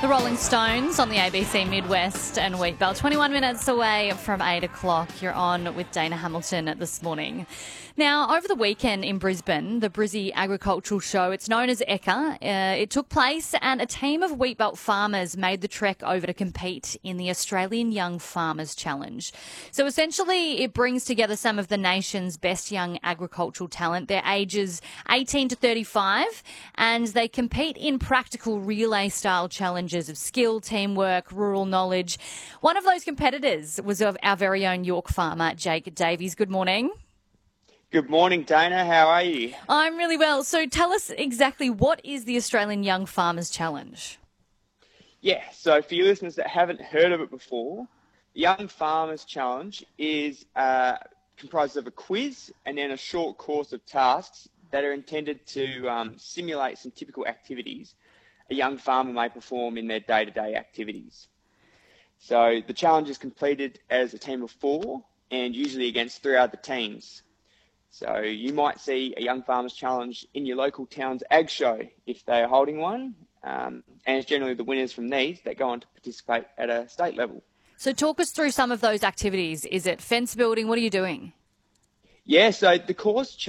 The Rolling Stones on the ABC Midwest and Wheatbell. 21 minutes away from 8 o'clock. You're on with Dana Hamilton this morning. Now, over the weekend in Brisbane, the Brizzy Agricultural Show, it's known as ECA, it took place and a team of Wheatbelt farmers made the trek over to compete in the Australian Young Farmers Challenge. So essentially, it brings together some of the nation's best young agricultural talent. They're ages 18 to 35 and they compete in practical relay-style challenges of skill, teamwork, rural knowledge. One of those competitors was of our very own York farmer, Jake Davies. Good morning. Good morning, Dana. How are you? I'm really well. So tell us exactly, what is the Australian Young Farmers Challenge? Yeah, so for you listeners that haven't heard of it before, the Young Farmers Challenge is comprised of a quiz and then a short course of tasks that are intended to simulate some typical activities a young farmer may perform in their day-to-day activities. So the challenge is completed as a team of 4 and usually against 3 other teams. So you might see a Young Farmers Challenge in your local town's ag show if they are holding one, and it's generally the winners from these that go on to participate at a state level. So talk us through some of those activities. Is it fence building? What are you doing? Yeah, so the course